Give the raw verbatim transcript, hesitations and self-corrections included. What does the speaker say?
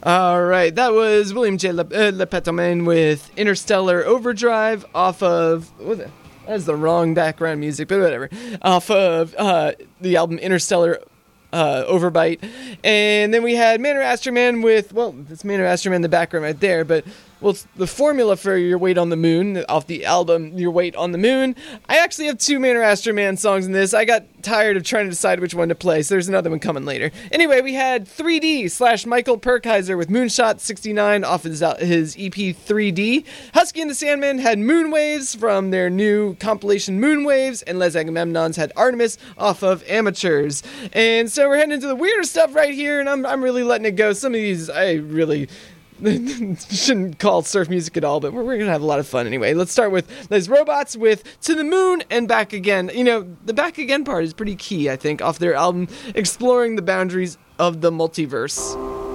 All right, that was William J. Le, uh, Le Pétomane with Interstellar Overdrive off of... What the, that's the wrong background music, but whatever. Off of uh, the album Interstellar uh, Overbite. And then we had Manor Astroman with... Well, that's Manor Astroman in the background right there, but... Well, it's the formula for Your Weight on the Moon, off the album Your Weight on the Moon. I actually have two Manor Astroman songs in this. I got tired of trying to decide which one to play, so there's another one coming later. Anyway, we had three D slash Michael Perkheiser with Moonshot sixty-nine off his, his E P three D. Husky and the Sandman had Moonwaves from their new compilation Moonwaves, and Les Agamemnons had Artemis off of Amateurs. And so we're heading into the weirder stuff right here, and I'm, I'm really letting it go. Some of these, I really... shouldn't call surf music at all, but we're, we're gonna have a lot of fun anyway. Let's start with Les Robots with To the Moon and Back Again. You know, the Back Again part is pretty key, I think, off their album Exploring the Boundaries of the Multiverse.